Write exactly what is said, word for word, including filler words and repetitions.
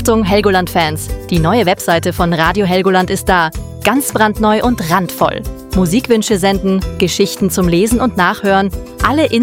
Achtung Helgoland-Fans, die neue Webseite von Radio Helgoland ist da. Ganz brandneu und randvoll. Musikwünsche senden, Geschichten zum Lesen und Nachhören, alle